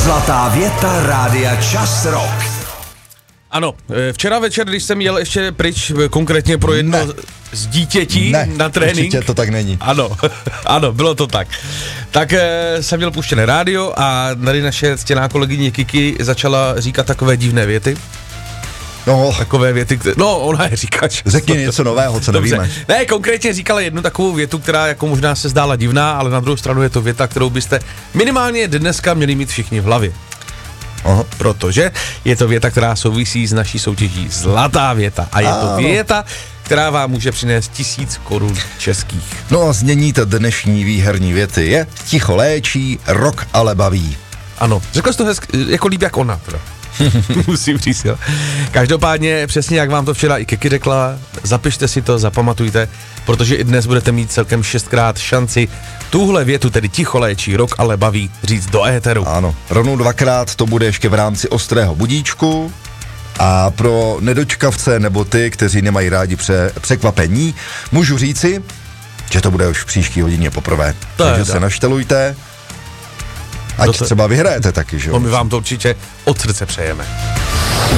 Zlatá věta Rádia Čas Rock. Ano, včera večer, když jsem jel ještě pryč, konkrétně pro jedno z dítětí na trénink. Určitě to tak není. Ano, bylo to tak. Tak jsem měl puštěné rádio a tady naše ctěná kolegyně Kiki začala říkat takové divné věty. No, takové věty, ona je říkač. Řekni něco nového, co nevíme. Ne, konkrétně říkala jednu takovou větu, která jako možná se zdála divná, ale na druhou stranu je to věta, kterou byste minimálně dneska měli mít všichni v hlavě. Aha. Protože je to věta, která souvisí s naší soutěží Zlatá věta. A je to věta, která vám může přinést 1000 korun českých. No a znění té dnešní výherní věty je: ticho léčí, rock ale baví. Ano, řekl jsi to jako líp jak ona, teda. Musím říct, jo. Každopádně, přesně jak vám to včera i Kiki řekla, zapište si to, zapamatujte, protože i dnes budete mít celkem 6krát šanci tuhle větu, tedy ticho léčí, rock ale baví, říct do éteru. Ano, rovnou 2krát to bude ještě v rámci ostrého budíčku. A pro nedočkavce nebo ty, kteří nemají rádi překvapení, můžu říci, že to bude už v příští hodině poprvé. Takže se naštelujte, ať třeba vyhrajete taky, že jo? My vám to určitě od srdce přejeme.